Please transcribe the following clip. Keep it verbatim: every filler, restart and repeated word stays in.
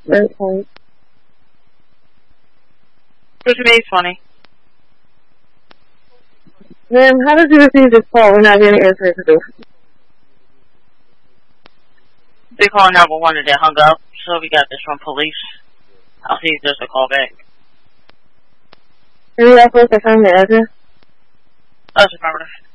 Very funny. What do you mean funny? Ma'am, how did you receive this call? We're not getting answers to this. They called nine one one and they hung up, so we got this from police. I'll see if there's a call back. Can you also confirm the address? That's affirmative.